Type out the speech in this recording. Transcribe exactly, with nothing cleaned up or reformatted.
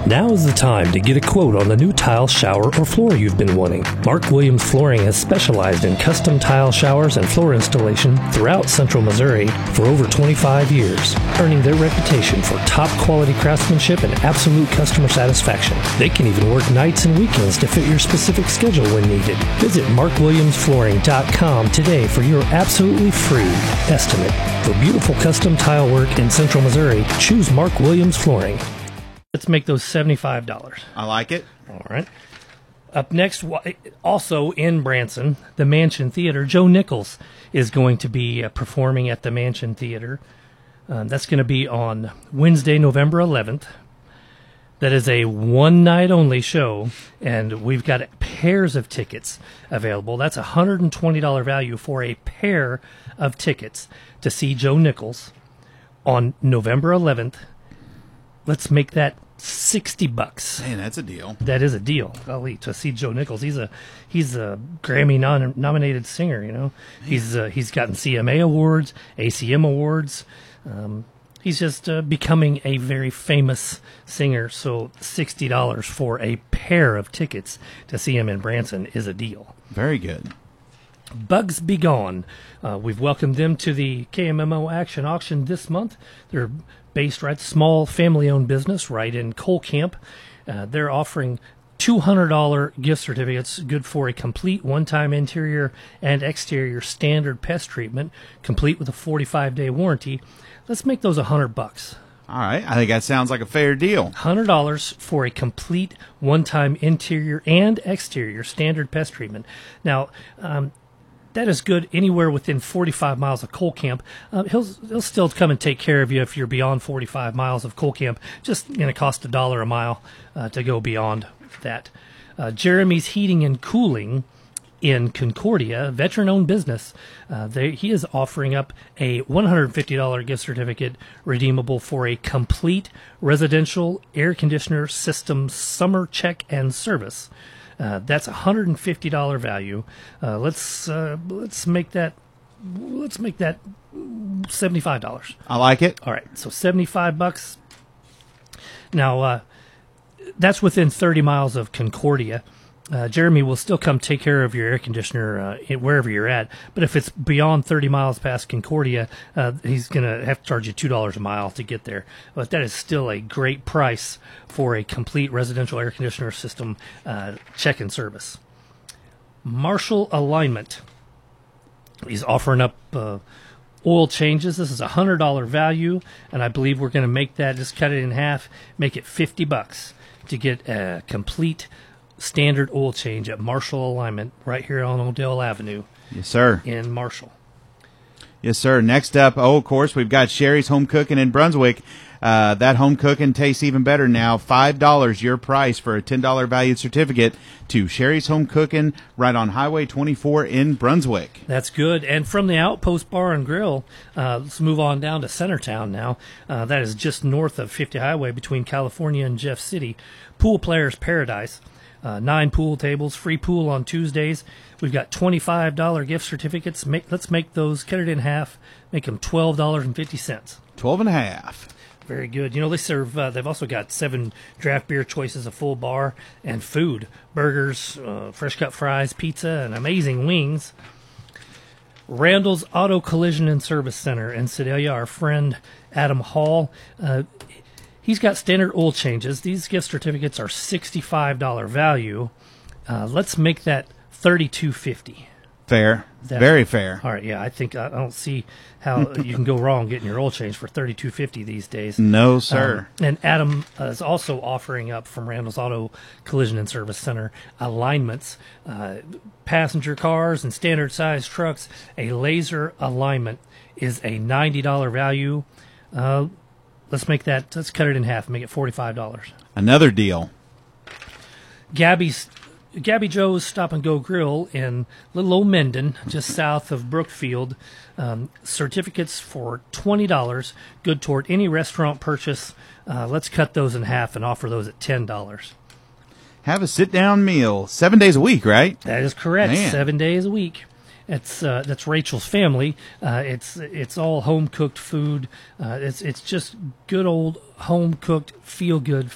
Now is the time to get a quote on the new tile, shower, or floor you've been wanting. Mark Williams Flooring has specialized in custom tile showers and floor installation throughout Central Missouri for over twenty-five years, earning their reputation for top quality craftsmanship and absolute customer satisfaction. They can even work nights and weekends to fit your specific schedule when needed. Visit mark williams flooring dot com today for your absolutely free estimate. For beautiful custom tile work in Central Missouri, choose Mark Williams Flooring. Let's make those seventy-five dollars. I like it. All right. Up next, also in Branson, the Mansion Theater, Joe Nichols is going to be uh, performing at the Mansion Theater. Um, that's going to be on Wednesday, November eleventh. That is a one-night-only show, and we've got pairs of tickets available. That's a one hundred twenty dollars value for a pair of tickets to see Joe Nichols on November eleventh. Let's make that sixty bucks. Man, that's a deal. That is a deal. Golly, to see Joe Nichols. He's a he's a Grammy non- nominated singer, you know. Man. He's uh, he's gotten C M A awards, A C M awards. Um, he's just uh, becoming a very famous singer, so sixty dollars for a pair of tickets to see him in Branson is a deal. Very good. Bugs Be Gone. Uh, we've welcomed them to the K M M O Action Auction this month. They're based right, small family-owned business right in Cole Camp. Uh, they're offering two hundred dollars gift certificates, good for a complete one-time interior and exterior standard pest treatment, complete with a forty-five day warranty. Let's make those one hundred bucks. All right, I think that sounds like a fair deal. one hundred dollars for a complete one-time interior and exterior standard pest treatment. Now, um, that is good anywhere within forty-five miles of Cole Camp. Uh, he'll he'll still come and take care of you if you're beyond forty-five miles of Cole Camp. Just going to cost a dollar a mile uh, to go beyond that. Uh, Jeremy's Heating and Cooling in Concordia, veteran-owned business. Uh, they, he is offering up a one hundred fifty dollars gift certificate redeemable for a complete residential air conditioner system summer check and service. Uh, that's a one hundred fifty dollars value. Uh, let's uh, let's make that let's make that seventy-five dollars. I like it. All right, so seventy-five bucks. Now uh, that's within thirty miles of Concordia. Uh, Jeremy will still come take care of your air conditioner uh, wherever you're at. But if it's beyond thirty miles past Concordia, uh, he's going to have to charge you two dollars a mile to get there. But that is still a great price for a complete residential air conditioner system uh, check-in service. Marshall Alignment. He's offering up uh, oil changes. This is a one hundred dollars value, and I believe we're going to make that, just cut it in half, make it fifty bucks to get a complete standard oil change at Marshall Alignment right here on Odell Avenue. Yes, sir. In Marshall. Yes, sir. Next up, oh, of course, we've got Sherry's Home Cooking in Brunswick. Uh, that home cooking tastes even better now. five dollars your price for a ten dollars valued certificate to Sherry's Home Cooking right on Highway twenty-four in Brunswick. That's good. And from the Outpost Bar and Grill, uh, let's move on down to Centertown now. Uh, that is just north of fifty Highway between California and Jeff City. Pool Players Paradise. Uh, nine pool tables, free pool on Tuesdays. We've got twenty-five dollars gift certificates. Make, let's make those, cut it in half, make them twelve dollars and fifty cents. twelve and a half. Very good. You know, they serve, uh, they've also got seven draft beer choices, a full bar, and food. Burgers, uh, fresh cut fries, pizza, and amazing wings. Randall's Auto Collision and Service Center in Sedalia, our friend Adam Hall. Uh, He's got standard oil changes. These gift certificates are sixty-five dollars value. Uh, let's make that thirty-two fifty. Fair. That, Very fair. All right, yeah, I think I don't see how you can go wrong getting your oil change for thirty-two fifty these days. No, sir. Um, and Adam uh, is also offering up from Randall's Auto Collision and Service Center alignments, uh, passenger cars and standard size trucks. A laser alignment is a ninety dollars value. Uh, Let's make that, let's cut it in half, make it forty-five dollars. Another deal. Gabby's, Gabby Joe's Stop and Go Grill in Little Old Mendon, just south of Brookfield. Um, certificates for twenty dollars, good toward any restaurant purchase. Uh, let's cut those in half and offer those at ten dollars. Have a sit-down meal. Seven days a week, right? That is correct. Man. Seven days a week. It's uh, that's Rachel's family. Uh, it's it's all home cooked food. Uh, it's it's just good old home cooked, feel good